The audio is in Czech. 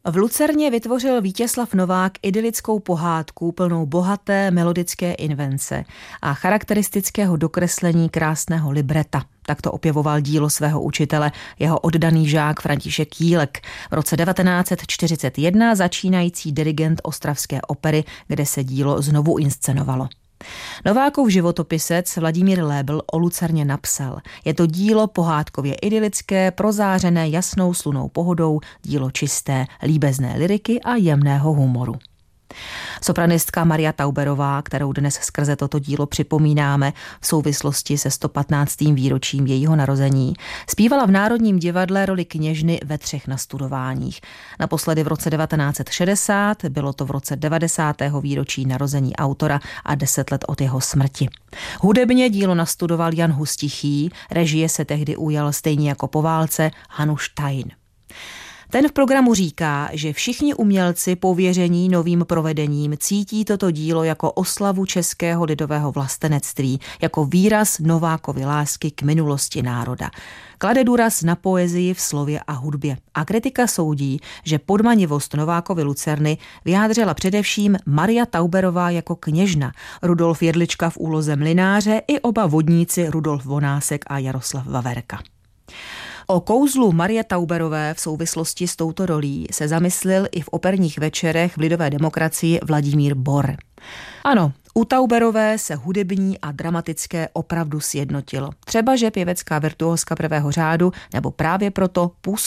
V Lucerně vytvořil Vítězslav Novák idylickou pohádku plnou bohaté melodické invence a charakteristického dokreslení krásného libreta. Takto opěvoval dílo svého učitele jeho oddaný žák František Jílek. V roce 1941 začínající dirigent Ostravské opery, kde se dílo znovu inscenovalo. Novákův životopisec Vladimír Lébl o Lucerně napsal: je to dílo pohádkově idylické, prozářené jasnou slunnou pohodou, dílo čisté, líbezné lyriky a jemného humoru. Sopranistka Maria Tauberová, kterou dnes skrze toto dílo připomínáme v souvislosti se 115. výročím jejího narození, zpívala v Národním divadle roli kněžny ve 3 nastudováních. Naposledy v roce 1960, bylo to v roce 90. výročí narození autora a 10 let od jeho smrti. Hudebně dílo nastudoval Jan Hus Tichý, režie se tehdy ujal stejně jako po válce Hanuš Tajn. Ten v programu říká, že všichni umělci pověření novým provedením cítí toto dílo jako oslavu českého lidového vlastenectví, jako výraz Novákovy lásky k minulosti národa. Klade důraz na poezii v slově a hudbě. A kritika soudí, že podmanivost Novákovy Lucerny vyjádřila především Maria Tauberová jako kněžna, Rudolf Jedlička v úloze mlynáře i oba vodníci Rudolf Vonásek a Jaroslav Vaverka. O kouzlu Marie Tauberové v souvislosti s touto rolí se zamyslil i v operních večerech v Lidové demokracii Vladimír Bor. Ano, u Tauberové se hudební a dramatické opravdu sjednotilo. Třeba, že pěvecká virtuózka prvého řádu, nebo právě proto